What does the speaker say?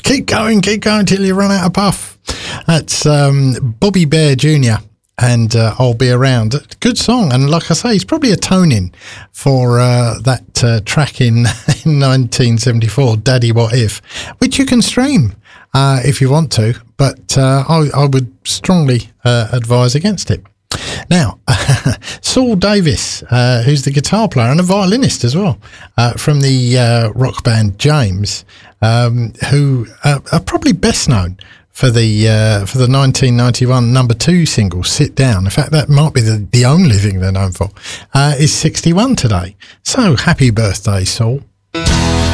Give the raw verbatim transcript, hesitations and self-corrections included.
keep going, keep going till you run out of puff. That's um, Bobby Bear Junior and uh, I'll Be Around. Good song, and like I say, it's probably a tone-in for uh, that uh, track in, in nineteen seventy-four, Daddy What If, which you can stream uh, if you want to, but uh, I, I would strongly uh, advise against it. Now, Saul Davis, uh, who's the guitar player and a violinist as well, uh, from the uh, rock band James, um, who uh, are probably best known for the uh, for the nineteen ninety-one number two single, Sit Down. In fact, that might be the, the only thing they're known for, uh, is sixty-one today. So happy birthday, Saul.